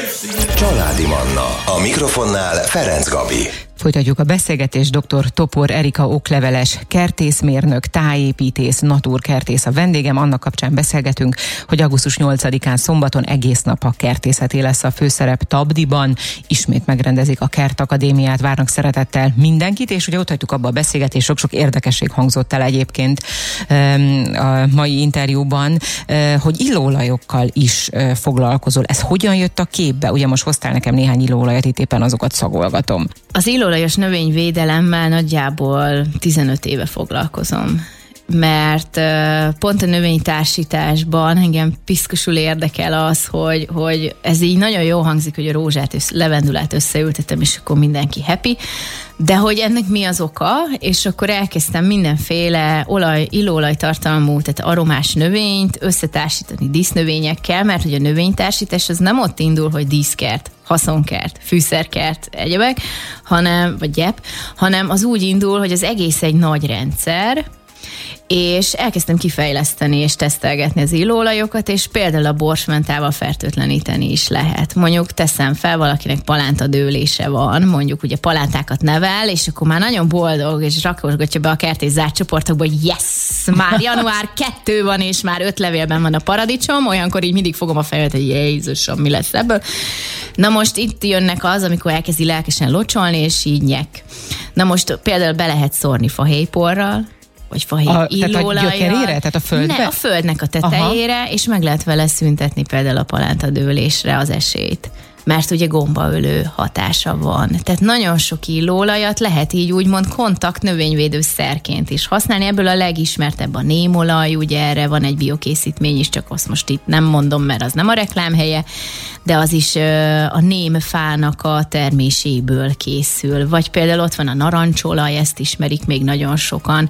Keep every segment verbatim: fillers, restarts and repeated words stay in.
Családi Manna. A mikrofonnál Ferenc Gabi. Folytatjuk a beszélgetést. dr. Topor Erika okleveles kertészmérnök, tájépítész, naturkertész a vendégem. Annak kapcsán beszélgetünk, hogy augusztus nyolcadikán szombaton egész nap a kertészeté lesz a főszerep Tabdiban. Ismét megrendezik a Kertakadémiát, várnak szeretettel mindenkit, és ugye ott hagytuk abba a beszélgetést, sok-sok érdekesség hangzott el egyébként a mai interjúban, hogy illóolajokkal is foglalkozol. Ez hogyan jött a képbe? Ugye most hoztál nekem néhány illóolajat, itt éppen azokat szagolgatom. Az illóolajos növényvédelemmel nagyjából tizenöt éve foglalkozom, mert pont a növénytársításban engem piszkosul érdekel az, hogy, hogy ez így nagyon jó hangzik, hogy a rózsát, össze, levendulát összeültetem, és akkor mindenki happy, de hogy ennek mi az oka, és akkor elkezdtem mindenféle olaj, illóolajtartalmú, tehát aromás növényt összetársítani dísznövényekkel, mert hogy a növénytársítás az nem ott indul, hogy díszkert, haszonkert, fűszerkert, egyebek, hanem, vagy gyep, hanem az úgy indul, hogy az egész egy nagy rendszer, és elkezdtem kifejleszteni és tesztelgetni az illóolajokat, és például a borsmentával fertőtleníteni is lehet. Mondjuk teszem fel, valakinek palántadőlése van, mondjuk ugye palántákat nevel, és akkor már nagyon boldog, és rakosgatja be a kertész zárt csoportokba, hogy yes, már január kettő van, és már öt levélben van a paradicsom, olyankor így mindig fogom a fejet, hogy Jézusom, mi lesz ebből. Na most itt jönnek az, amikor elkezdi lelkesen locsolni, és így nyek. Na most például be lehet szórni fahéjporral, vagy fahéj illóolajjal. Tehát a gyökerére? Tehát a földbe? Ne, a földnek a tetejére, aha, és meg lehet vele szüntetni például a palántadőlésre az esélyt. Mert ugye gombaölő hatása van. Tehát nagyon sok illóolajat lehet így úgymond kontakt növényvédő szerként is használni. Ebből a legismertebb a némolaj, ugye erre van egy biokészítmény is, csak azt most itt nem mondom, mert az nem a reklámhelye, de az is a némfának a terméséből készül. Vagy például ott van a narancsolaj, ezt ismerik még nagyon sokan.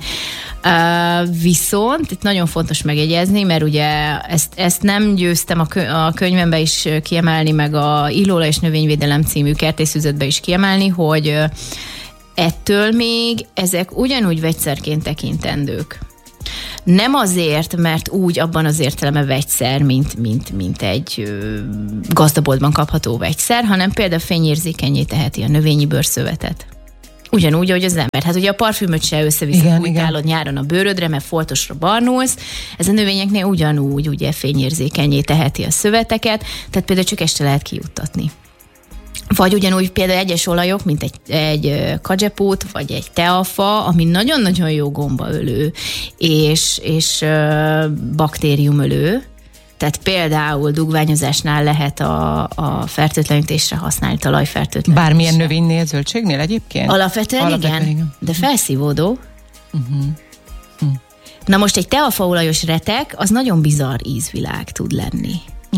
Viszont itt nagyon fontos megjegyezni, mert ugye ezt, ezt nem győztem a, kö, a könyvembe is kiemelni, meg a Illóolaj és növényvédelem című kertészüzetbe is kiemelni, hogy ettől még ezek ugyanúgy vegyszerként tekintendők. Nem azért, mert úgy abban az értelemben vegyszer, mint, mint, mint egy ö, gazdaboltban kapható vegyszer, hanem például fényérzékennyé teheti a növényi bőrszövetet. Ugyanúgy, ahogy az ember. Hát ugye a parfümöt se össze-vissza fújtálod nyáron a bőrödre, mert foltosra barnulsz. Ez a növényeknél ugyanúgy ugye fényérzékennyé teheti a szöveteket, tehát például csak este lehet kijuttatni. Vagy ugyanúgy például egyes olajok, mint egy, egy kadzsepút, vagy egy teafa, ami nagyon-nagyon jó gombaölő, és, és baktériumölő. Tehát például dugványozásnál lehet a, a fertőtlenítésre használni, talajfertőtlenítésre. Bármilyen növénynél, zöldségnél egyébként? Alapvetően, Alapvetően igen, igen, de felszívódó. Uh-huh. Uh. Na most egy teafaolajos retek, az nagyon bizarr ízvilág tud lenni.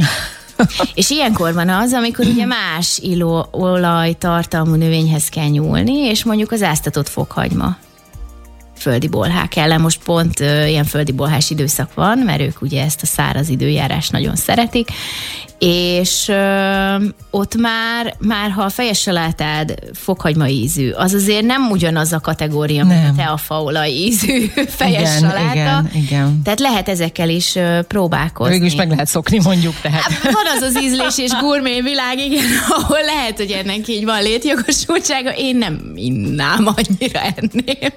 És ilyenkor van az, amikor ugye más illóolaj tartalmú növényhez kell nyúlni, és mondjuk az áztatott fokhagyma. Földi bolhák ellen. Most pont uh, ilyen földi bolhás időszak van, mert ők ugye ezt a száraz időjárást nagyon szeretik, és uh, ott már, már ha a fejes salátád fokhagyma ízű, az azért nem ugyanaz a kategória, mint a teafaolaj ízű fejes igen, saláta. Igen, igen. Tehát lehet ezekkel is uh, próbálkozni. Végül is meg lehet szokni, mondjuk. Tehát. Van az az ízlés és gurmé világ, igen, ahol lehet, hogy ennek így van létjogosultsága. Én nem innám, annyira enném.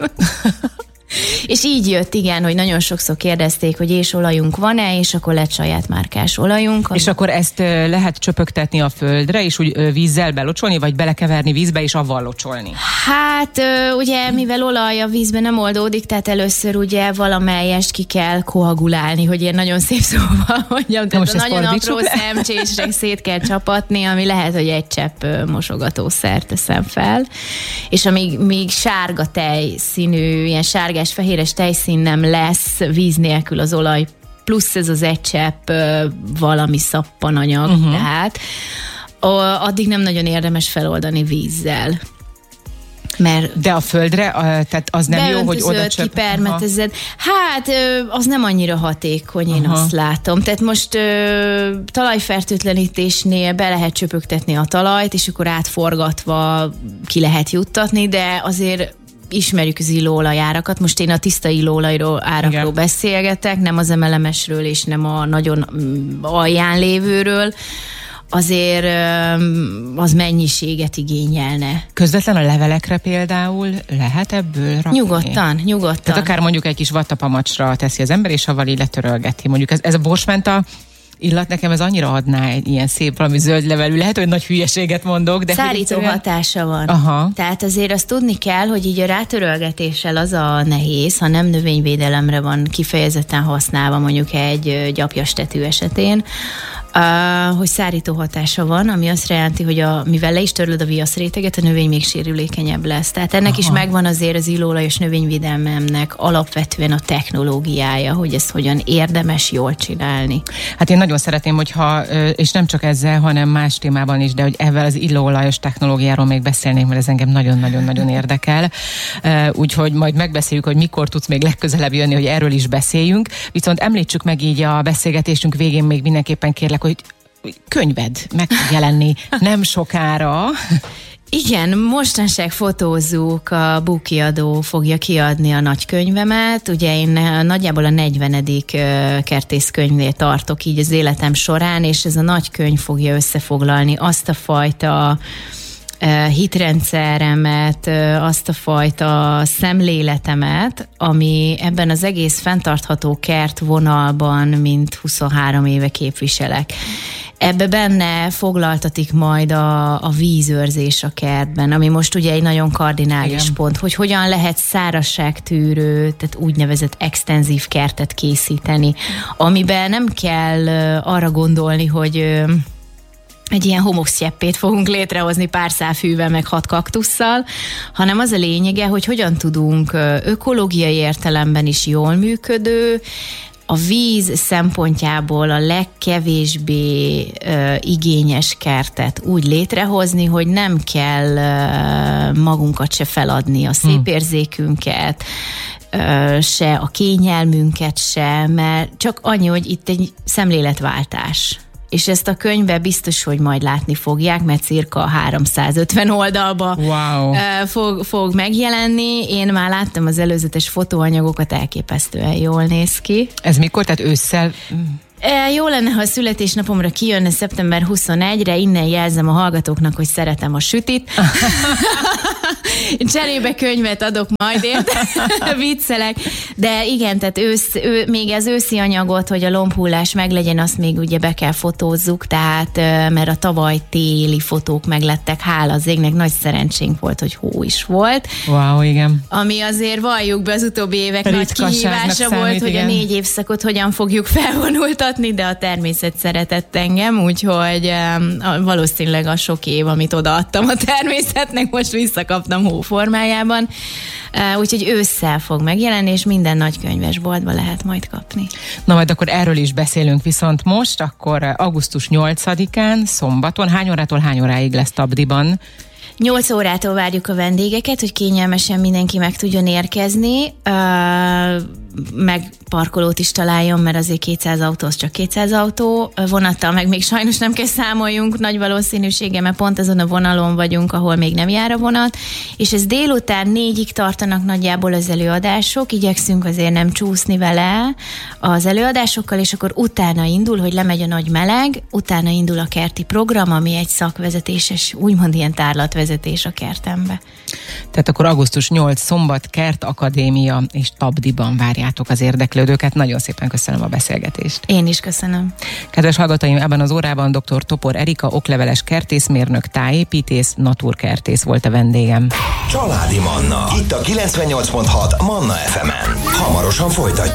És így jött, igen, hogy nagyon sokszor kérdezték, hogy és olajunk van-e, és akkor lett saját márkás olajunk. És akkor ezt lehet csöpögtetni a földre, és úgy vízzel belocsolni, vagy belekeverni vízbe, és avval locsolni? Hát ugye, mivel olaj a vízben nem oldódik, tehát először ugye valamelyest ki kell koagulálni, hogy ilyen nagyon szép szóval mondjam, tehát a nagyon apró szemcsésre szét kell csapatni, ami lehet, hogy egy csepp mosogatószer teszem fel, és amíg még sárga tejszínű, ilyen sárgás, fehéres tejszín nem lesz víz nélkül az olaj, plusz ez az egy csepp valami szappananyag, uh-huh. tehát addig nem nagyon érdemes feloldani vízzel. Mert de a földre, tehát az nem jó, hogy oda csöp... kipermetezed. Hát az nem annyira hatékony, én aha. azt látom. Tehát most ö, talajfertőtlenítésnél be lehet csöpögtetni a talajt, és akkor átforgatva ki lehet juttatni, de azért ismerjük az illóolaj árakat. Most én a tiszta illóolajról árakról igen. beszélgetek, nem az em el em esről és nem a nagyon alján lévőről. azért az mennyiséget igényelne. Közvetlen a levelekre például lehet ebből rakni? Nyugodtan, nyugodtan. Tehát akár mondjuk egy kis vattapamacsra teszi az ember, és avval így letörölgeti. Mondjuk ez, ez a borsmenta illat nekem ez annyira adná egy ilyen szép valami zöld levelű, lehet, hogy nagy hülyeséget mondok, de... Szárító egyszerűen... hatása van. Aha. Tehát azért azt tudni kell, hogy így a rátörölgetéssel az a nehéz, ha nem növényvédelemre van kifejezetten használva mondjuk egy gyapjastetű esetén, Uh, hogy szárító hatása van, ami azt jelenti, hogy a, mivel le is törlöd a viaszréteget, a növény még sérülékenyebb lesz. Tehát ennek Aha. is megvan azért az illóolajos növényvédelmemnek alapvetően a technológiája, hogy ezt hogyan érdemes jól csinálni. Hát én nagyon szeretném, hogyha, és nem csak ezzel, hanem más témában is, de hogy ezzel az illóolajos technológiáról még beszélnék, mert ez engem nagyon-nagyon-nagyon érdekel. Úgyhogy majd megbeszéljük, hogy mikor tudsz még legközelebb jönni, hogy erről is beszéljünk. Viszont említsük meg így a beszélgetésünk végén még mindenképpen kérlek, hogy könyved meg fog jelenni nem sokára. Igen, mostanság fotózzuk, a Buk kiadó fogja kiadni a nagykönyvemet. Ugye én nagyjából a negyvenedik kertészkönyvnél tartok így az életem során, és ez a nagykönyv fogja összefoglalni azt a fajta hitrendszeremet, azt a fajta szemléletemet, ami ebben az egész fenntartható kert vonalban, mint huszonhárom éve képviselek. Ebbe benne foglaltatik majd a, a vízőrzés a kertben, ami most ugye egy nagyon kardinális Igen. pont, hogy hogyan lehet szárazságtűrő, tehát úgynevezett extenzív kertet készíteni, amiben nem kell arra gondolni, hogy egy ilyen homoksztyeppét fogunk létrehozni pár szálfűvel, meg hat kaktusszal, hanem az a lényege, hogy hogyan tudunk ökológiai értelemben is jól működő, a víz szempontjából a legkevésbé uh, igényes kertet úgy létrehozni, hogy nem kell uh, magunkat se feladni, a szép hmm. érzékünket, uh, se a kényelmünket se, mert csak annyi, hogy itt egy szemléletváltás. És ezt a könyvbe biztos, hogy majd látni fogják, mert cirka háromszázötven oldalba wow. fog, fog megjelenni. Én már láttam az előzetes fotóanyagokat, elképesztően jól néz ki. Ez mikor? Tehát ősszel... Jó lenne, ha a születésnapomra kijönne szeptember huszonegyedikére, innen jelzem a hallgatóknak, hogy szeretem a sütit. Cserébe könyvet adok majd, érte? Viccelek. De igen, tehát ősz, ő, még az őszi anyagot, hogy a lombhullás meglegyen, azt még ugye be kell fotózzuk, tehát mert a tavaly téli fotók meglettek, hála az égnek, nagy szerencsénk volt, hogy hó is volt. Wow, igen. Ami azért valljuk be az utóbbi évek nagy kihívása számít, volt, hogy igen. a négy évszakot hogyan fogjuk felvonultatni, de a természet szeretett engem, úgyhogy um, valószínűleg a sok év, amit odaadtam a természetnek, most visszakaptam hó formájában. Uh, úgyhogy ősszel fog megjelenni, és minden nagykönyvesboltban lehet majd kapni. Na majd akkor erről is beszélünk, viszont most, akkor augusztus nyolcadikán, szombaton, hány órától hány óráig lesz Tabdiban? nyolc órától várjuk a vendégeket, hogy kényelmesen mindenki meg tudjon érkezni, uh, meg parkolót is találjon, mert azért kétszáz autó, az csak kétszáz autó, vonattal meg még sajnos nem kell számoljunk nagy valószínűséggel, mert pont azon a vonalon vagyunk, ahol még nem jár a vonat, és ez délután négyig tartanak nagyjából az előadások, igyekszünk azért nem csúszni vele az előadásokkal, és akkor utána indul, hogy lemegy a nagy meleg, utána indul a kerti program, ami egy szakvezetéses, úgymond ilyen tárlatvezetés a kertembe. Tehát akkor augusztus nyolcadika szombat, Kert Akadémia és Tabdiban várjátok az érdeklődőket. Nagyon szépen köszönöm a beszélgetést. Én is köszönöm. Kedves hallgatóim, ebben az órában dr. Topor Erika, okleveles kertészmérnök, tájépítész, naturkertész volt a vendégem. Családi Manna. Itt a kilencvennyolc pont hat Manna ef emen. Hamarosan folytatjuk.